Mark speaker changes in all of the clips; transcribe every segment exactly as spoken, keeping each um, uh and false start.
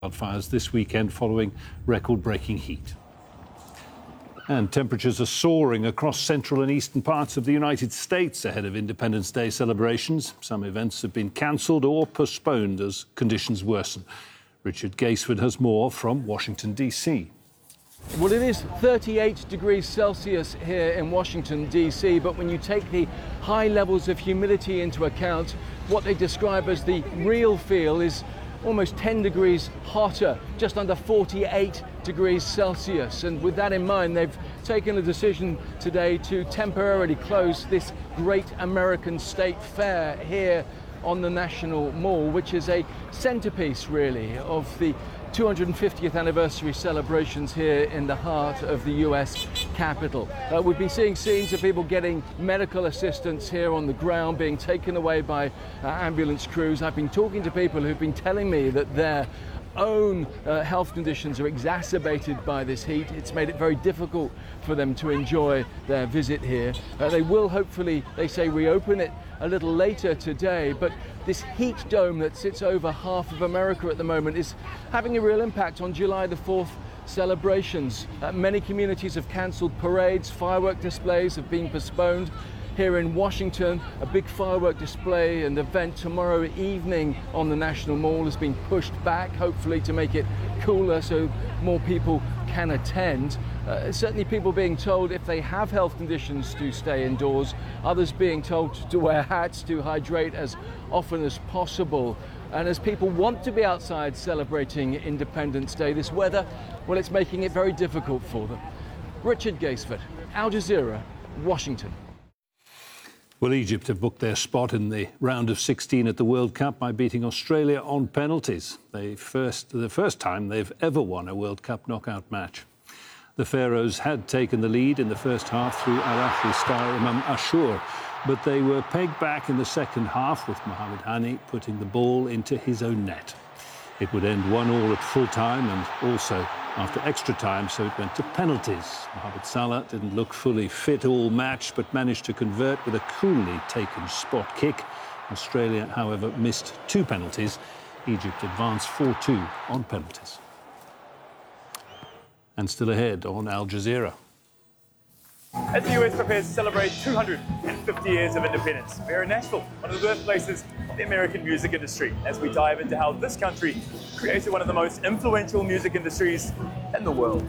Speaker 1: wildfires this weekend following record-breaking heat. And temperatures are soaring across central and eastern parts of the United States ahead of Independence Day celebrations. Some events have been cancelled or postponed as conditions worsen. Richard Gaisford has more from Washington, D C.
Speaker 2: Well, it is thirty-eight degrees Celsius here in Washington, D C, but when you take the high levels of humidity into account, what they describe as the real feel is almost ten degrees hotter, just under forty-eight degrees Celsius. And with that in mind, they've taken a decision today to temporarily close this great American state fair here on the National Mall, which is a centerpiece, really, of the two hundred fiftieth anniversary celebrations here in the heart of the U S Capitol. Uh, we've been seeing scenes of people getting medical assistance here on the ground, being taken away by uh, ambulance crews. I've been talking to people who've been telling me that their own uh, health conditions are exacerbated by this heat. It's made it very difficult for them to enjoy their visit here. Uh, they will hopefully, they say, reopen it a little later today, but this heat dome that sits over half of America at the moment is having a real impact on July the fourth celebrations. Uh, many communities have cancelled parades, firework displays have been postponed. Here in Washington, a big firework display and event tomorrow evening on the National Mall has been pushed back, hopefully to make it cooler so more people can attend. Uh, certainly people being told if they have health conditions to stay indoors, others being told to wear hats to hydrate as often as possible. And as people want to be outside celebrating Independence Day, this weather, well, it's making it very difficult for them. Richard Gaisford, Al Jazeera, Washington.
Speaker 1: Well, Egypt have booked their spot in the round of sixteen at the World Cup by beating Australia on penalties. They first, the first time they've ever won a World Cup knockout match. The Pharaohs had taken the lead in the first half through Al Ahly star Imam Ashur, but they were pegged back in the second half with Mohamed Hani putting the ball into his own net. It would end one all at full time and also after extra time, so it went to penalties. Mohamed Salah didn't look fully fit all match, but managed to convert with a coolly taken spot kick. Australia, however, missed two penalties. Egypt advanced four two on penalties. And still ahead on Al Jazeera.
Speaker 3: As the U S prepares to celebrate two hundred fifty years of independence, we're in Nashville, one of the birthplaces of the American music industry, as we dive into how this country created one of the most influential music industries in the world.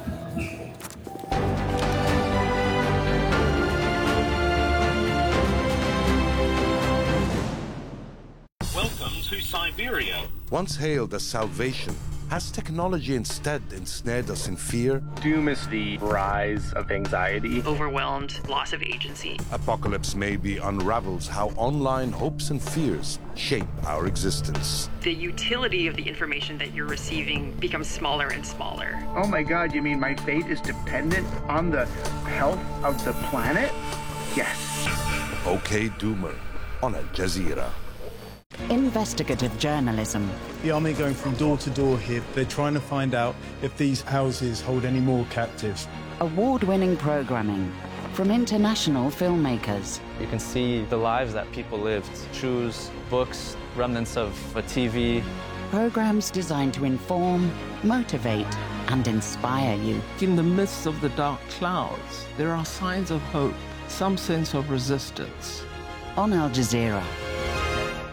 Speaker 4: Welcome to Siberia.
Speaker 5: Once hailed as salvation, has technology instead ensnared us in fear?
Speaker 6: Doom is the rise of anxiety.
Speaker 7: Overwhelmed, loss of agency.
Speaker 5: Apocalypse maybe unravels how online hopes and fears shape our existence.
Speaker 7: The utility of the information that you're receiving becomes smaller and smaller.
Speaker 8: Oh my God, you mean my fate is dependent on the health of the planet? Yes.
Speaker 5: OK Doomer on Al Jazeera.
Speaker 9: Investigative journalism.
Speaker 10: The army going from door to door here. They're trying to find out if these houses hold any more captives.
Speaker 9: Award-winning programming from international filmmakers.
Speaker 11: You can see the lives that people lived. Shoes, books, remnants of a T V.
Speaker 9: Programs designed to inform, motivate, and inspire you.
Speaker 12: In the midst of the dark clouds, there are signs of hope, some sense of resistance.
Speaker 9: On Al Jazeera.